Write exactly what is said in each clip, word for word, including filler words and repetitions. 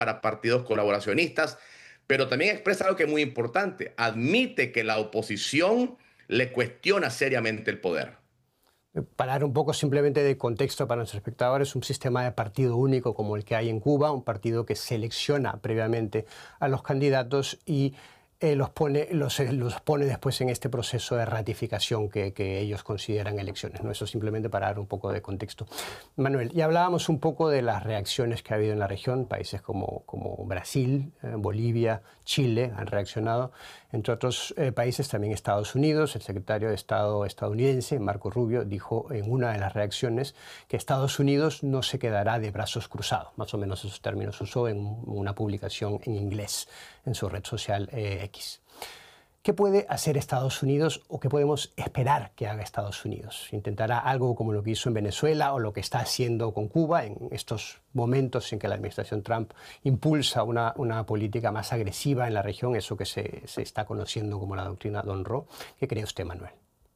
para partidos colaboracionistas, pero también expresa algo que es muy importante. Admite que la oposición le cuestiona seriamente el poder. Para dar un poco simplemente de contexto para nuestros espectadores, un sistema de partido único como el que hay en Cuba, un partido que selecciona previamente a los candidatos y eh, los, pone, los, eh, los pone después en este proceso de ratificación que, que ellos consideran elecciones, ¿no? Eso simplemente para dar un poco de contexto. Manuel, ya hablábamos un poco de las reacciones que ha habido en la región, países como, como Brasil, eh, Bolivia, Chile han reaccionado, entre otros eh, países también Estados Unidos. El secretario de Estado estadounidense, Marco Rubio, dijo en una de las reacciones que Estados Unidos no se quedará de brazos cruzados, más o menos esos términos usó en una publicación en inglés en su red social eh, X. ¿Qué puede hacer Estados Unidos o qué podemos esperar que haga Estados Unidos? ¿Intentará algo como lo que hizo en Venezuela o lo que está haciendo con Cuba en estos momentos en que la administración Trump impulsa una, una política más agresiva en la región, eso que se, se está conociendo como la doctrina Monroe? ¿Qué cree usted, Manuel?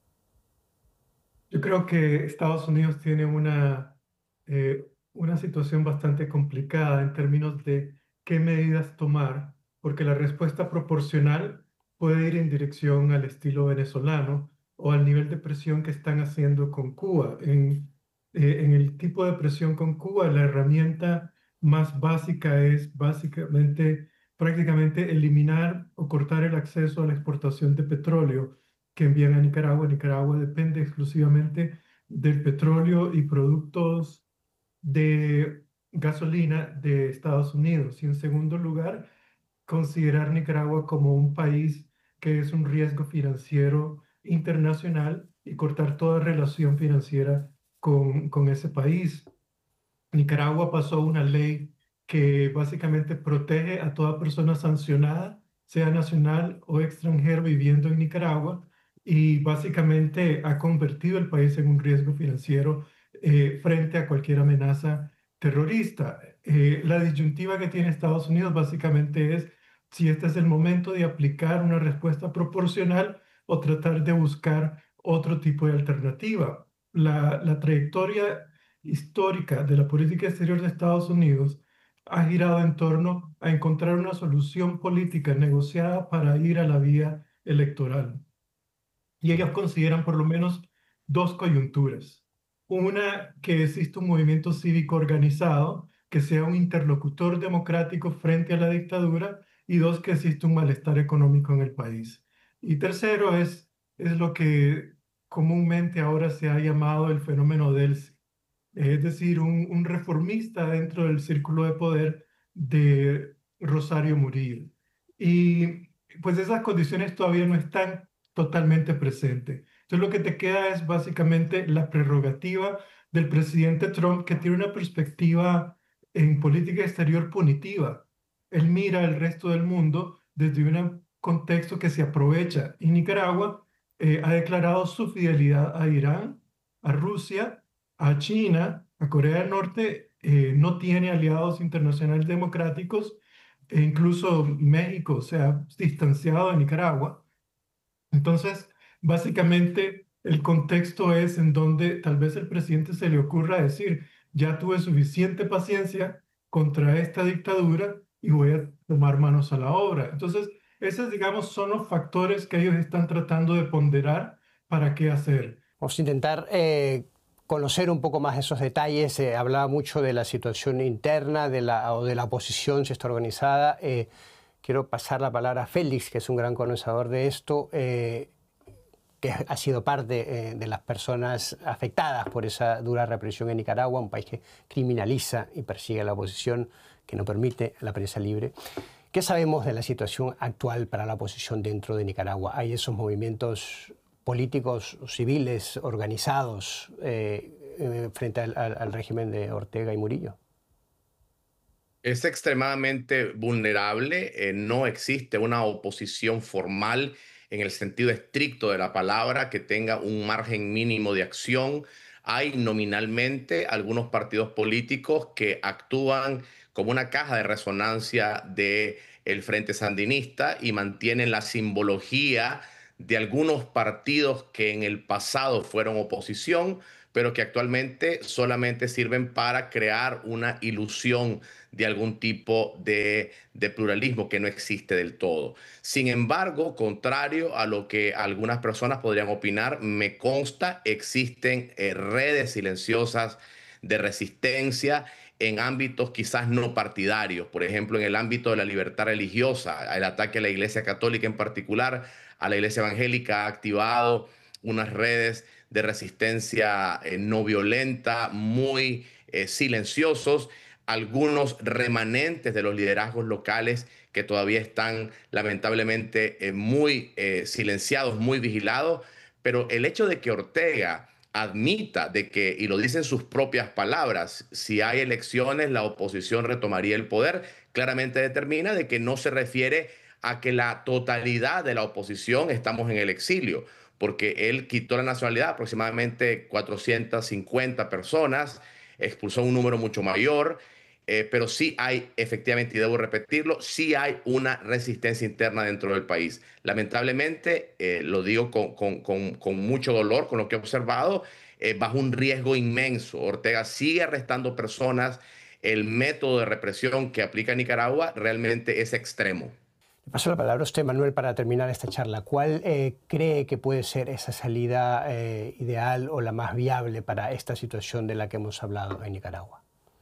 Yo creo que Estados Unidos tiene una, eh, una situación bastante complicada en términos de qué medidas tomar, porque la respuesta proporcional puede ir en dirección al estilo venezolano o al nivel de presión que están haciendo con Cuba. En, eh, en el tipo de presión con Cuba, la herramienta más básica es básicamente, prácticamente eliminar o cortar el acceso a la exportación de petróleo que envían a Nicaragua. Nicaragua depende exclusivamente del petróleo y productos de gasolina de Estados Unidos. Y en segundo lugar, considerar Nicaragua como un país que es un riesgo financiero internacional y cortar toda relación financiera con, con ese país. Nicaragua pasó una ley que básicamente protege a toda persona sancionada, sea nacional o extranjero viviendo en Nicaragua, y básicamente ha convertido el país en un riesgo financiero eh, frente a cualquier amenaza terrorista. Eh, la disyuntiva que tiene Estados Unidos básicamente es si este es el momento de aplicar una respuesta proporcional o tratar de buscar otro tipo de alternativa. La, la trayectoria histórica de la política exterior de Estados Unidos ha girado en torno a encontrar una solución política negociada para ir a la vía electoral. Y ellos consideran por lo menos dos coyunturas. Una, que existe un movimiento cívico organizado que sea un interlocutor democrático frente a la dictadura, y dos, que existe un malestar económico en el país. Y tercero es, es lo que comúnmente ahora se ha llamado el fenómeno del es decir, un, un reformista dentro del círculo de poder de Rosario Murillo. Y pues esas condiciones todavía no están totalmente presentes. Entonces lo que te queda es básicamente la prerrogativa del presidente Trump, que tiene una perspectiva en política exterior punitiva. Él mira al resto del mundo desde un contexto que se aprovecha. Y Nicaragua eh, ha declarado su fidelidad a Irán, a Rusia, a China, a Corea del Norte. Eh, no tiene aliados internacionales democráticos, e incluso México se ha distanciado de Nicaragua. Entonces, básicamente, el contexto es en donde tal vez el presidente se le ocurra decir, ya tuve suficiente paciencia contra esta dictadura y voy a tomar manos a la obra. Entonces, esos, digamos, son los factores que ellos están tratando de ponderar para qué hacer. Vamos a intentar eh, conocer un poco más esos detalles. Eh, hablaba mucho de la situación interna de la, o de la oposición, si está organizada. Eh, quiero pasar la palabra a Félix, que es un gran conocedor de esto, eh, que ha sido parte eh, de las personas afectadas por esa dura represión en Nicaragua, un país que criminaliza y persigue a la oposición, que no permite la prensa libre. ¿Qué sabemos de la situación actual para la oposición dentro de Nicaragua? ¿Hay esos movimientos políticos, civiles, organizados eh, eh, frente al, al, al régimen de Ortega y Murillo? Es extremadamente vulnerable. Eh, no existe una oposición formal en el sentido estricto de la palabra que tenga un margen mínimo de acción. Hay nominalmente algunos partidos políticos que actúan como una caja de resonancia del Frente Sandinista y mantienen la simbología de algunos partidos que en el pasado fueron oposición, pero que actualmente solamente sirven para crear una ilusión de algún tipo de, de pluralismo que no existe del todo. Sin embargo, contrario a lo que algunas personas podrían opinar, me consta, existen eh, redes silenciosas de resistencia en ámbitos quizás no partidarios, por ejemplo, en el ámbito de la libertad religiosa. El ataque a la Iglesia Católica en particular, a la Iglesia Evangélica, ha activado unas redes de resistencia eh, no violenta, muy eh, silenciosos, algunos remanentes de los liderazgos locales que todavía están lamentablemente eh, muy eh, silenciados, muy vigilados, pero el hecho de que Ortega admita de que, y lo dicen sus propias palabras, si hay elecciones la oposición retomaría el poder, claramente determina de que no se refiere a que la totalidad de la oposición estamos en el exilio, porque él quitó la nacionalidad a aproximadamente cuatrocientas cincuenta personas, expulsó un número mucho mayor, eh, pero sí hay, efectivamente, y debo repetirlo, sí hay una resistencia interna dentro del país. Lamentablemente, eh, lo digo con, con, con, con mucho dolor, con lo que he observado, eh, bajo un riesgo inmenso. Ortega sigue arrestando personas, el método de represión que aplica Nicaragua realmente es extremo. Le paso la palabra a usted, Manuel, para terminar esta charla. ¿Cuál eh, cree que puede ser esa salida eh, ideal o la más viable para esta situación de la que hemos hablado en Nicaragua?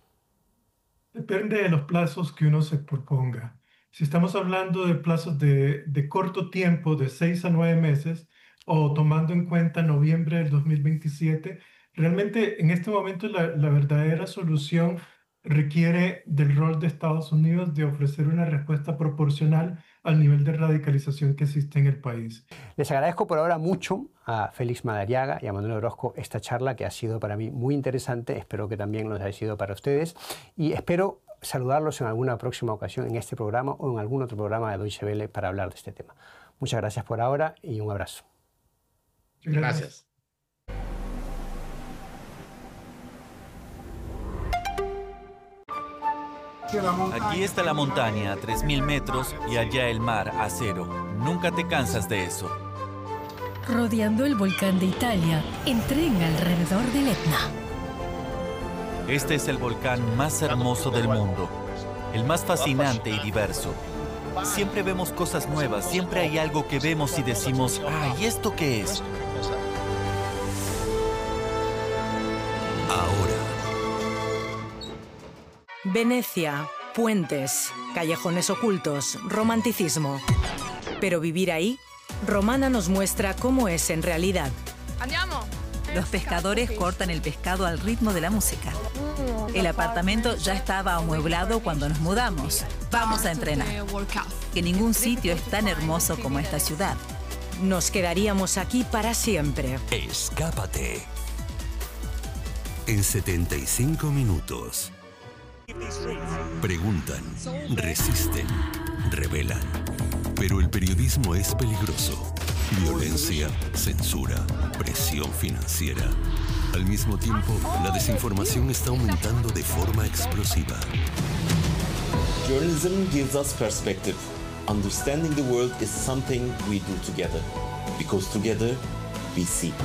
Depende de los plazos que uno se proponga. Si estamos hablando de plazos de, de corto tiempo, de seis a nueve meses, o tomando en cuenta noviembre del dos mil veintisiete, realmente en este momento la, la verdadera solución requiere del rol de Estados Unidos de ofrecer una respuesta proporcional al nivel de radicalización que existe en el país. Les agradezco por ahora mucho a Félix Madariaga y a Manuel Orozco esta charla, que ha sido para mí muy interesante. Espero que también lo haya sido para ustedes y espero saludarlos en alguna próxima ocasión en este programa o en algún otro programa de Deutsche Welle para hablar de este tema. Muchas gracias por ahora y un abrazo. Gracias. Aquí está la montaña a tres mil metros y allá el mar a cero. Nunca te cansas de eso. Rodeando el volcán de Italia, en tren alrededor del Etna. Este es el volcán más hermoso del mundo, el más fascinante y diverso. Siempre vemos cosas nuevas, siempre hay algo que vemos y decimos, ¡ah, ¿y esto qué es? Ahora. Venecia, puentes, callejones ocultos, romanticismo. Pero vivir ahí, Romana nos muestra cómo es en realidad. Andiamo. Los pescadores cortan el pescado al ritmo de la música. El apartamento ya estaba amueblado cuando nos mudamos. Vamos a entrenar. Que ningún sitio es tan hermoso como esta ciudad. Nos quedaríamos aquí para siempre. Escápate. En setenta y cinco minutos. Preguntan, resisten, revelan. Pero el periodismo es peligroso. Violencia, censura, presión financiera. Al mismo tiempo, la desinformación está aumentando de forma explosiva. Journalism gives us perspective. Understanding the world is something we do together. Because together, we see.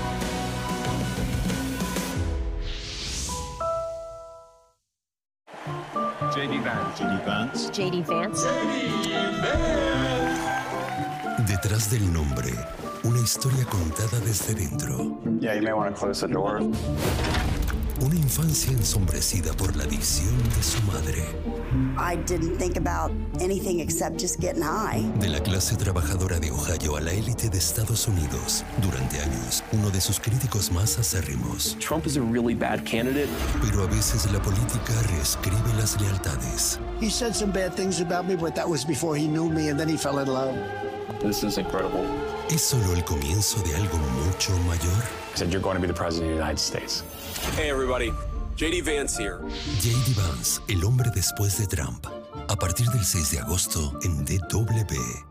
J D Vance. J D Vance. J D Vance. Detrás del nombre, una historia contada desde dentro. Yeah, you may want to close the door. Una infancia ensombrecida por la adicción de su madre. I didn't think about anything except just getting high. De la clase trabajadora de Ohio a la élite de Estados Unidos. Durante años, uno de sus críticos más acérrimos. Trump is a really bad candidate. Pero a veces la política reescribe las lealtades. He said some bad things about me, but that was before he knew me and then he fell in love. This is incredible. ¿Es solo el comienzo de algo mucho mayor? Said you're going to be the president of the United States. Hey everybody, J D Vance here. J D Vance, el hombre después de Trump. A partir del seis de agosto en D W.